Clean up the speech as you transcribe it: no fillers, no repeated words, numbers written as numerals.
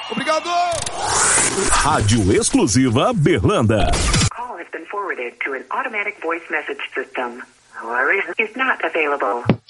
Obrigado! Rádio Exclusiva Berlanda. Call has been forwarded to an automatic voice message system. Our is not available.